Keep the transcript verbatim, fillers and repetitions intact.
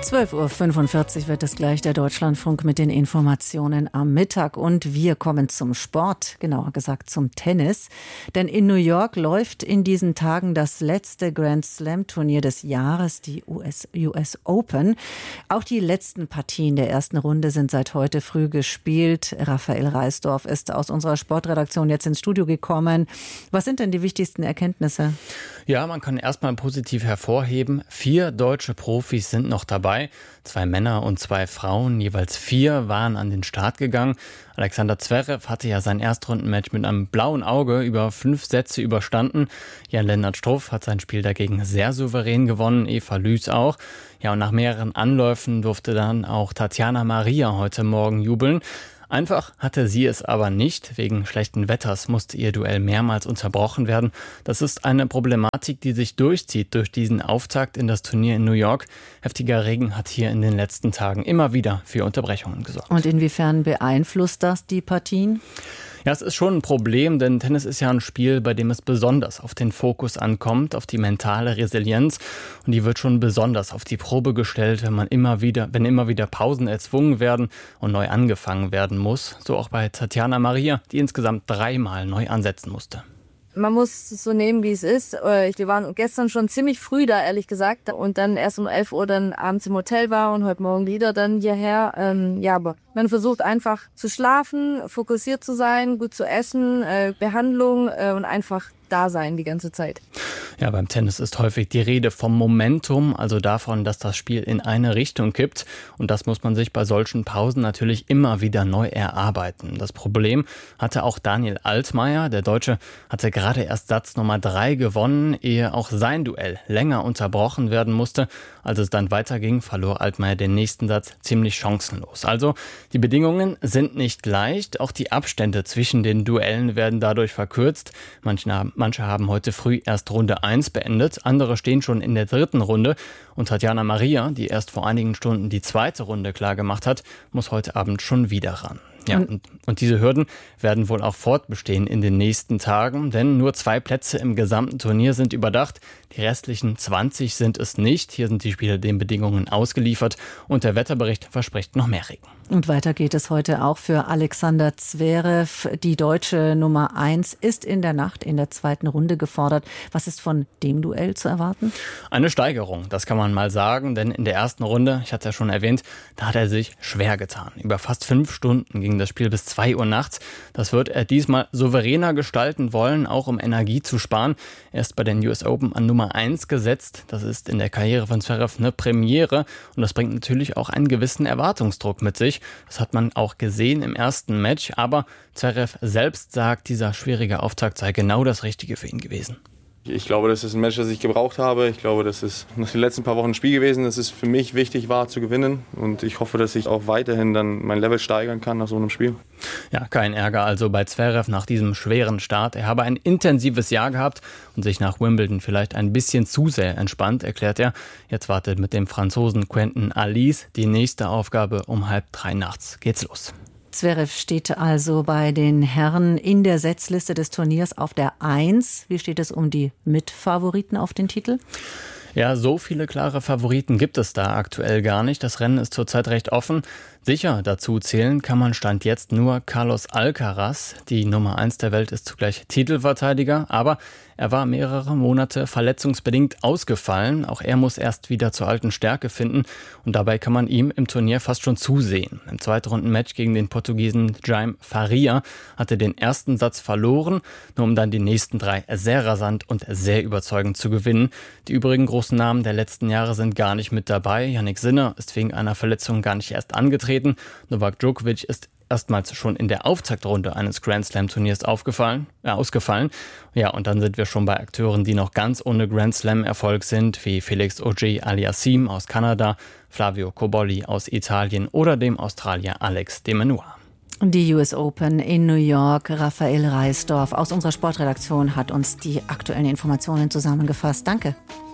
zwölf Uhr fünfundvierzig wird es gleich, der Deutschlandfunk mit den Informationen am Mittag. Und wir kommen zum Sport, genauer gesagt zum Tennis. Denn in New York läuft in diesen Tagen das letzte Grand Slam-Turnier des Jahres, die U S, U S Open. Auch die letzten Partien der ersten Runde sind seit heute früh gespielt. Raphael Reisdorf ist aus unserer Sportredaktion jetzt ins Studio gekommen. Was sind denn die wichtigsten Erkenntnisse? Ja, man kann erstmal positiv hervorheben, vier deutsche Profis sind noch dabei. Zwei Männer und zwei Frauen, jeweils vier, waren an den Start gegangen. Alexander Zverev hatte ja sein Erstrundenmatch mit einem blauen Auge über fünf Sätze überstanden. Jan-Lennart Struff hat sein Spiel dagegen sehr souverän gewonnen, Eva Lüß auch. Ja, und nach mehreren Anläufen durfte dann auch Tatjana Maria heute Morgen jubeln. Einfach hatte sie es aber nicht. Wegen schlechten Wetters musste ihr Duell mehrmals unterbrochen werden. Das ist eine Problematik, die sich durchzieht durch diesen Auftakt in das Turnier in New York. Heftiger Regen hat hier in den letzten Tagen immer wieder für Unterbrechungen gesorgt. Und inwiefern beeinflusst das die Partien? Ja, es ist schon ein Problem, denn Tennis ist ja ein Spiel, bei dem es besonders auf den Fokus ankommt, auf die mentale Resilienz. Und die wird schon besonders auf die Probe gestellt, wenn man immer wieder, wenn immer wieder Pausen erzwungen werden und neu angefangen werden muss. So auch bei Tatjana Maria, die insgesamt dreimal neu ansetzen musste. Man muss es so nehmen, wie es ist. Wir waren gestern schon ziemlich früh da, ehrlich gesagt. Und dann erst um elf Uhr dann abends im Hotel war und heute Morgen wieder dann hierher. Ähm, ja, aber man versucht einfach zu schlafen, fokussiert zu sein, gut zu essen, äh, Behandlung äh, und einfach da sein die ganze Zeit. Ja, beim Tennis ist häufig die Rede vom Momentum, also davon, dass das Spiel in eine Richtung kippt. Und das muss man sich bei solchen Pausen natürlich immer wieder neu erarbeiten. Das Problem hatte auch Daniel Altmaier. Der Deutsche hatte gerade erst Satz Nummer drei gewonnen, ehe auch sein Duell länger unterbrochen werden musste. Als es dann weiterging, verlor Altmaier den nächsten Satz ziemlich chancenlos. Also die Bedingungen sind nicht leicht. Auch die Abstände zwischen den Duellen werden dadurch verkürzt. Manche haben Manche haben heute früh erst Runde eins beendet, andere stehen schon in der dritten Runde. Und Tatjana Maria, die erst vor einigen Stunden die zweite Runde klar gemacht hat, muss heute Abend schon wieder ran. Ja, und, und diese Hürden werden wohl auch fortbestehen in den nächsten Tagen, denn nur zwei Plätze im gesamten Turnier sind überdacht. Die restlichen zwanzig sind es nicht. Hier sind die Spieler den Bedingungen ausgeliefert und der Wetterbericht verspricht noch mehr Regen. Und weiter geht es heute auch für Alexander Zverev. Die deutsche Nummer eins ist in der Nacht in der zweiten Runde gefordert. Was ist von dem Duell zu erwarten? Eine Steigerung, das kann man mal sagen, denn in der ersten Runde, ich hatte es ja schon erwähnt, da hat er sich schwer getan. Über fast fünf Stunden ging das Spiel bis zwei Uhr nachts. Das wird er diesmal souveräner gestalten wollen, auch um Energie zu sparen. Er ist bei den U S Open an Nummer eins gesetzt. Das ist in der Karriere von Zverev eine Premiere und das bringt natürlich auch einen gewissen Erwartungsdruck mit sich. Das hat man auch gesehen im ersten Match, aber Zverev selbst sagt, dieser schwierige Auftakt sei genau das Richtige für ihn gewesen. Ich glaube, das ist ein Match, das ich gebraucht habe. Ich glaube, das ist nach den letzten paar Wochen ein Spiel gewesen, das es für mich wichtig war zu gewinnen. Und ich hoffe, dass ich auch weiterhin dann mein Level steigern kann nach so einem Spiel. Ja, kein Ärger also bei Zverev nach diesem schweren Start. Er habe ein intensives Jahr gehabt und sich nach Wimbledon vielleicht ein bisschen zu sehr entspannt, erklärt er. Jetzt wartet mit dem Franzosen Quentin Alice die nächste Aufgabe. Um halb drei nachts geht's los. Zverev steht also bei den Herren in der Setzliste des Turniers auf der eins. Wie steht es um die Mitfavoriten auf den Titel? Ja, so viele klare Favoriten gibt es da aktuell gar nicht. Das Rennen ist zurzeit recht offen. Sicher dazu zählen kann man Stand jetzt nur Carlos Alcaraz. Die Nummer eins der Welt ist zugleich Titelverteidiger, aber er war mehrere Monate verletzungsbedingt ausgefallen. Auch er muss erst wieder zur alten Stärke finden und dabei kann man ihm im Turnier fast schon zusehen. Im Zweitrundenmatch gegen den Portugiesen Jaime Faria hatte den ersten Satz verloren, nur um dann die nächsten drei sehr rasant und sehr überzeugend zu gewinnen. Die übrigen großen Namen der letzten Jahre sind gar nicht mit dabei. Jannik Sinner ist wegen einer Verletzung gar nicht erst angetreten. Novak Djokovic ist erstmals schon in der Auftaktrunde eines Grand Slam Turniers aufgefallen, äh, ausgefallen. Ja, und dann sind wir schon bei Akteuren, die noch ganz ohne Grand Slam Erfolg sind, wie Felix Auger-Aliassime aus Kanada, Flavio Cobolli aus Italien oder dem Australier Alex de Minaur. Die U S Open in New York. Raphael Reisdorf aus unserer Sportredaktion hat uns die aktuellen Informationen zusammengefasst. Danke.